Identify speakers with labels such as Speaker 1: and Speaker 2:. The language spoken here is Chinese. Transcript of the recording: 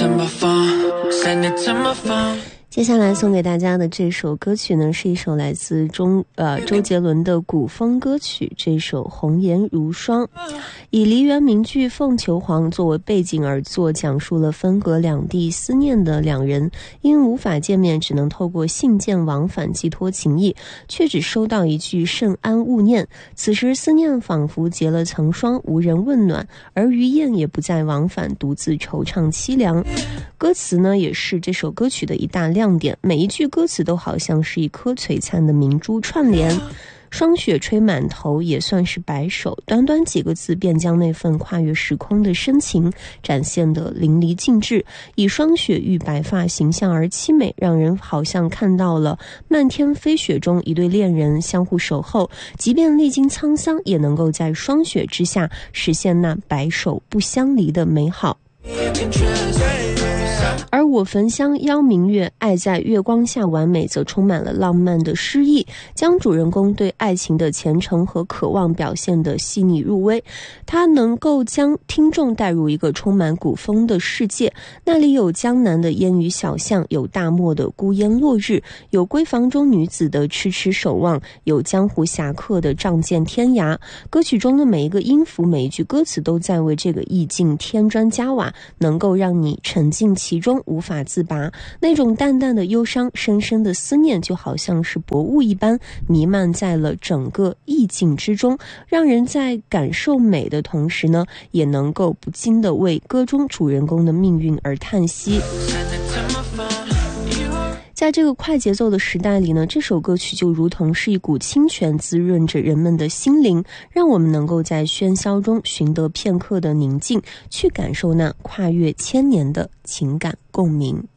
Speaker 1: 接下来送给大家的这首歌曲呢，是一首来自周杰伦的古风歌曲，这首《红颜如霜》，以梨园名句凤求凰作为背景而作，讲述了分隔两地思念的两人，因无法见面，只能透过信件往返寄托情谊，却只收到一句甚安勿念。此时思念仿佛结了层霜，无人问暖，而于燕也不再往返，独自惆怅凄凉。歌词呢，也是这首歌曲的一大亮点，每一句歌词都好像是一颗璀璨的明珠串联。霜雪吹满头也算是白首，短短几个字便将那份跨越时空的深情展现得淋漓尽致，以霜雪遇白发形象而凄美，让人好像看到了漫天飞雪中一对恋人相互守候，即便历经沧桑，也能够在霜雪之下实现那白首不相离的美好。而我焚香邀明月，爱在月光下完美，则充满了浪漫的诗意，将主人公对爱情的虔诚和渴望表现得细腻入微。它能够将听众带入一个充满古风的世界，那里有江南的烟雨小巷，有大漠的孤烟落日，有闺房中女子的痴痴守望，有江湖侠客的仗剑天涯。歌曲中的每一个音符，每一句歌词都在为这个意境添砖加瓦，能够让你沉浸其中无法自拔。那种淡淡的忧伤，深深的思念，就好像是薄雾一般弥漫在了整个意境之中，让人在感受美的同时呢，也能够不禁地为歌中主人公的命运而叹息。在这个快节奏的时代里呢，这首歌曲就如同是一股清泉，滋润着人们的心灵，让我们能够在喧嚣中寻得片刻的宁静，去感受那跨越千年的情感共鸣。